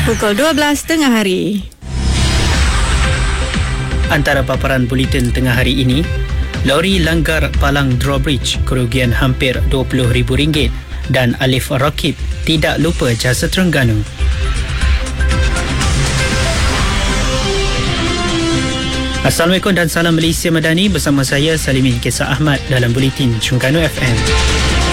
Pukul 12 tengah hari. Antara paparan buletin tengah hari ini, lori langgar palang drawbridge kerugian hampir RM20,000 dan Alif Rakib tidak lupa jasa Terengganu. Assalamualaikum dan salam Malaysia Madani, bersama saya Salimin Kisah Ahmad dalam buletin Terengganu FM.